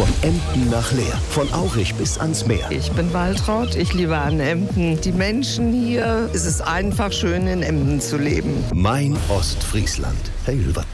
Von Emden nach Leer, von Aurich bis ans Meer. Ich bin Waltraud, ich liebe an Emden. Die Menschen hier, es ist einfach schön in Emden zu leben. Mein Ostfriesland. Hey, was